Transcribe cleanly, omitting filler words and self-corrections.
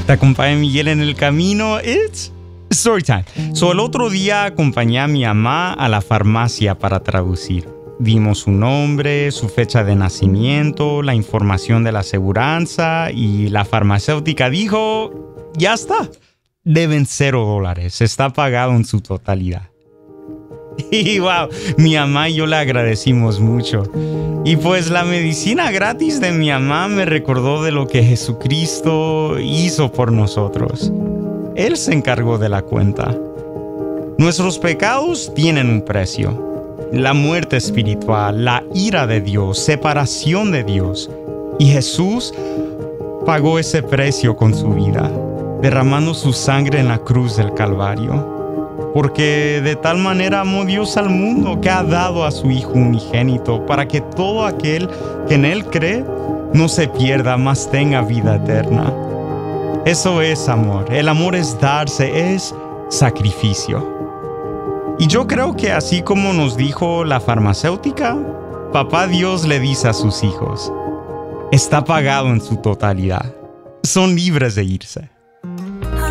Te acompaña Miguel en el camino. It's story time. El otro día acompañé a mi mamá a la farmacia para traducir. Dimos su nombre, su fecha de nacimiento, la información de la aseguranza y la farmacéutica dijo, ya está, deben $0, está pagado en su totalidad. Y wow, mi mamá y yo le agradecimos mucho. Y pues la medicina gratis de mi mamá me recordó de lo que Jesucristo hizo por nosotros. Él se encargó de la cuenta. Nuestros pecados tienen un precio. La muerte espiritual, la ira de Dios, separación de Dios. Y Jesús pagó ese precio con su vida, derramando su sangre en la cruz del Calvario. Porque de tal manera amó Dios al mundo que ha dado a su Hijo unigénito para que todo aquel que en Él cree no se pierda, mas tenga vida eterna. Eso es amor. El amor es darse, es sacrificio. Y yo creo que así como nos dijo la farmacéutica, Papá Dios le dice a sus hijos, está pagado en su totalidad. Son libres de irse.